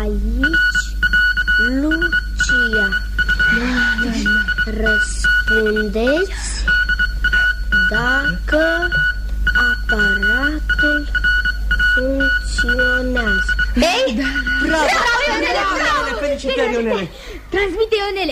aici Lucia. Răspundeți dacă aparatul funcționează. Ei, bravo! Felicitări, Ionele! Transmite, Ionele!